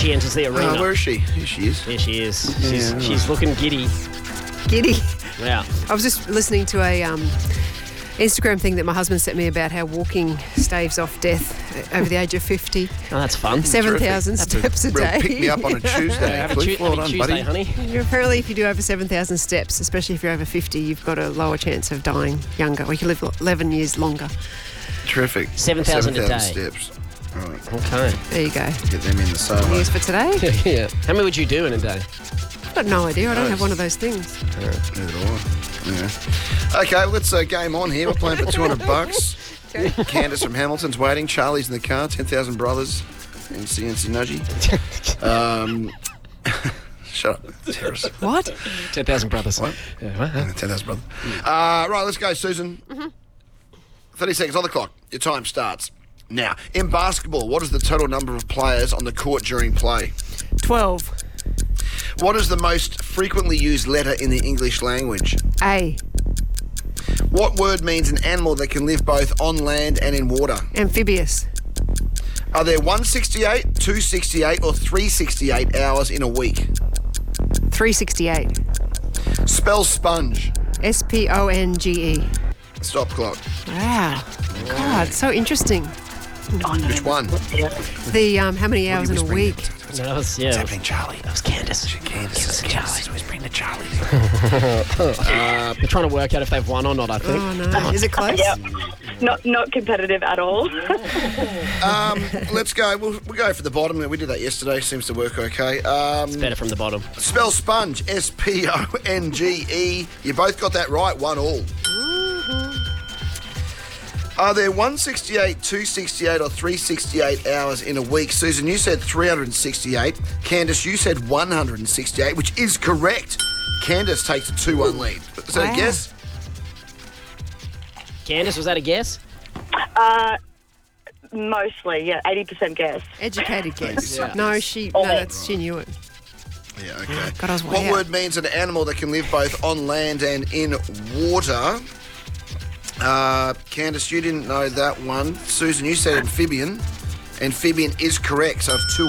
she enters the arena. Where is she? Here she is. There she is. She's looking giddy. Giddy. Yeah. I was just listening to a Instagram thing that my husband sent me about how walking staves off death over the age of 50. Oh, that's fun. 7,000 steps a day. Pick me up on a Tuesday. Cliff. Well done, Tuesday, buddy. honey. Apparently, if you do over 7,000 steps, especially if you're over 50, you've got a lower chance of dying younger. Or you can live 11 years longer. Terrific. 7,000 a day. steps. All right. Okay. There you go. Get them in the solo. News for today? Yeah. How many would you do in a day? I've got no idea. I don't have one of those things. Neither do I. Yeah. Okay, let's game on here. We're playing for $200. Candace from Hamilton's waiting. Charlie's in the car. 10,000 brothers. NC Nudgy. Shut up, Terrace. What? 10,000 brothers. What? Yeah, what? 10,000 brothers. Right, let's go, Susan. 30 seconds on the clock. Your time starts now. In basketball, what is the total number of players on the court during play? 12. What is the most frequently used letter in the English language? A. What word means an animal that can live both on land and in water? Amphibious. Are there 168, 268 or 368 hours in a week? 368. Spell sponge. SPONGE. Stop clock. Wow. God, so interesting. Which one? The how many hours in a week? No, that was, What's happening, Charlie? That was Candace. Candace. Always bring the Charlie. They're trying to work out if they've won or not, I think. Oh, no. Is it close? Yep. Not competitive at all. Let's go. We'll go for the bottom. We did that yesterday. Seems to work okay. It's better from the bottom. Spell sponge. SPONGE. You both got that right. 1-1. Are there 168, 268 or 368 hours in a week? Susan, you said 368. Candace, you said 168, which is correct. Candace takes a 2-1 lead. Is that a guess? Candace, was that a guess? Mostly, yeah, 80% guess. Educated guess. Yeah. No, she knew it. Yeah, okay. God, I was way What out. word means an animal that can live both on land and in water? Candace, you didn't know that one. Susan, you said amphibian. Amphibian is correct, so it's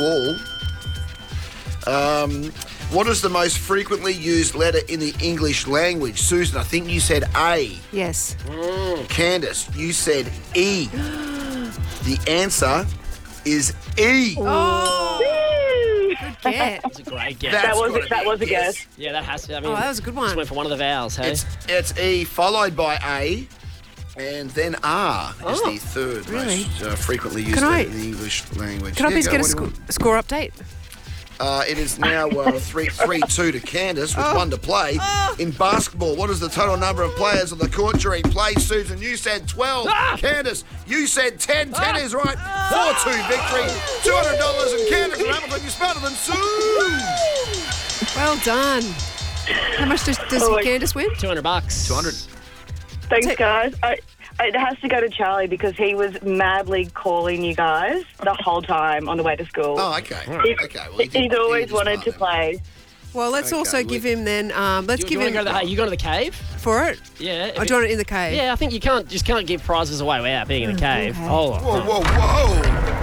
2-2. What is the most frequently used letter in the English language? Susan, I think you said A. Yes. Candace, you said E. The answer is E. Oh, good get. That's a great guess. That's That gotta was be a guess. Yeah, that has to. I mean, Oh, that was a good one. Just went for one of the vowels, hey? It's E followed by A. And then R is the third really? most frequently used Can I- letter in the English language. Can I please go, get what do you a score update? want? It is now 3-2 to Candace with one to play. In basketball, what is the total number of players on the court during play? Susan, you said 12. Candace, you said 10. 10 is right. 4-2 victory. $200 and Candace from Hamilton. You're smarter than Sue. Well done. How much does Candace win? $200. 200. Thanks, guys. It has to go to Charlie because he was madly calling you guys the whole time on the way to school. Oh, okay. Okay. Well, He's always wanted to play. Well, let's also give him then. Let's give him You go to the cave? for it. Yeah. I join it in the cave. Yeah, I think you can't give prizes away without being in the cave. okay. Hold on. Whoa, whoa, whoa.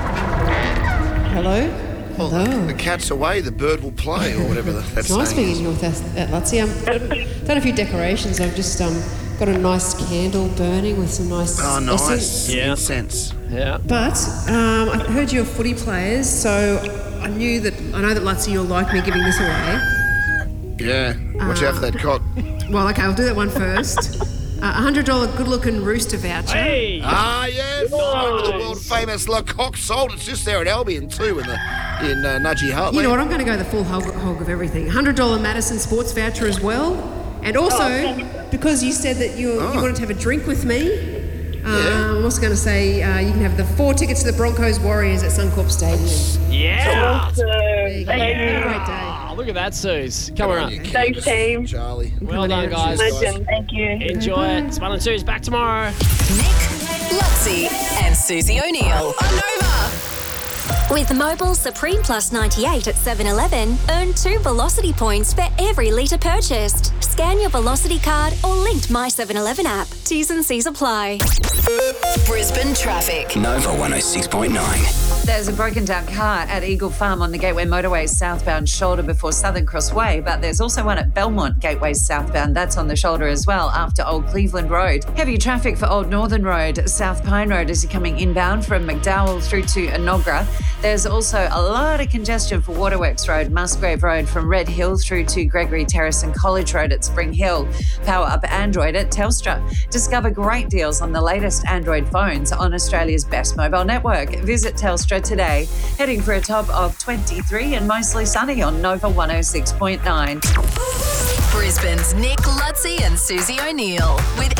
Hello. Well, the cat's away, the bird will play, or whatever that's It's nice saying being is. in North Atlatsy. I've done a few decorations. I've just got a nice candle burning with some nice Oh, nice. essence. Yeah. Incense. Yeah. But I heard you're footy players, so I know that Lutsy, you'll like me giving this away. Yeah. Watch out for that cock. Well, okay, I'll do that one first. $100 good-looking rooster voucher. Hey! Ah, yes. Home of the world-famous Le Coq sold. It's just there at Albion, too, in Nudgy Hartley. You know what? I'm going to go the full hog of everything. $100 Madison sports voucher as well. And also, because you said that you wanted to have a drink with me, I'm also going to say you can have the 4 tickets to the Broncos Warriors at Suncorp Stadium. Yeah! There you go. Thank Have a you. great day. Oh, look at that, Suze. Come Good on around. you, Thanks, Candace, team. Charlie. Well done, guys. Legend. Thank you. Enjoy it. Spun and Suze back tomorrow. Nick, Lutsy, and Susie O'Neill on Nova. With Mobile Supreme Plus 98 at 7-Eleven, earn 2 Velocity points for every litre purchased. Scan your Velocity card or linked My 7-Eleven app. T's and C's apply. Brisbane traffic. Nova 106.9. There's a broken down car at Eagle Farm on the Gateway Motorway southbound shoulder before Southern Cross Way, but there's also one at Belmont Gateway southbound. That's on the shoulder as well after Old Cleveland Road. Heavy traffic for Old Northern Road, South Pine Road as you're coming inbound from McDowell through to Enoggera. There's also a lot of congestion for Waterworks Road, Musgrave Road from Red Hill through to Gregory Terrace and College Road at Spring Hill. Power up Android at Telstra. Discover great deals on the latest Android phones on Australia's best mobile network. Visit Telstra today. Heading for a top of 23 and mostly sunny on Nova 106.9. Brisbane's Nick Lutzi and Susie O'Neill with